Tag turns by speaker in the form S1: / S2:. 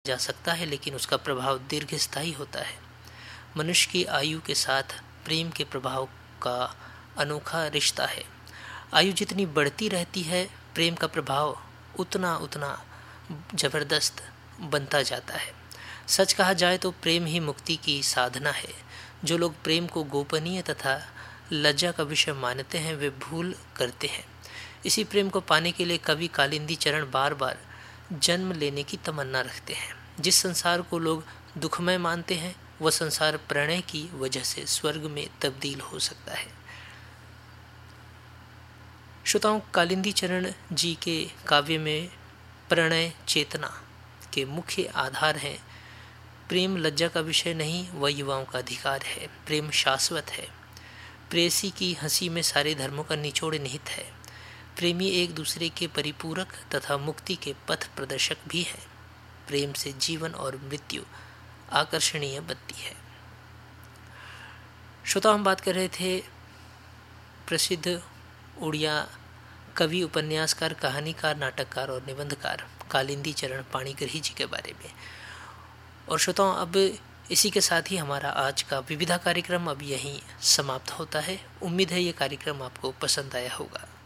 S1: जा सकता है, लेकिन उसका प्रभाव दीर्घस्थायी होता है। मनुष्य की आयु के साथ प्रेम के प्रभाव का अनोखा रिश्ता है। आयु जितनी बढ़ती रहती है, प्रेम का प्रभाव उतना उतना जबरदस्त बनता जाता है। सच कहा जाए तो प्रेम ही मुक्ति की साधना है। जो लोग प्रेम को गोपनीय तथा लज्जा का विषय मानते हैं, वे भूल करते हैं। इसी प्रेम को पाने के लिए कवि कालिंदी चरण बार बार जन्म लेने की तमन्ना रखते हैं। जिस संसार को लोग दुखमय मानते हैं, वह संसार प्रणय की वजह से स्वर्ग में तब्दील हो सकता है। श्रोताओं, कालिंदी चरण जी के काव्य में प्रणय चेतना के मुख्य आधार हैं। प्रेम लज्जा का विषय नहीं, वह युवाओं का अधिकार है। प्रेम शाश्वत है। प्रेयसी की हंसी में सारे धर्मों का निचोड़ निहित है। प्रेमी एक दूसरे के परिपूरक तथा मुक्ति के पथ प्रदर्शक भी हैं। प्रेम से जीवन और मृत्यु आकर्षणीय बनती है। श्रोता, हम बात कर रहे थे प्रसिद्ध उड़िया कवि, उपन्यासकार, कहानीकार, नाटककार और निबंधकार कालिंदी चरण पाणिग्रही जी के बारे में। और श्रोताओं, अब इसी के साथ ही हमारा आज का विविधा कार्यक्रम अब यहीं समाप्त होता है। उम्मीद है ये कार्यक्रम आपको पसंद आया होगा।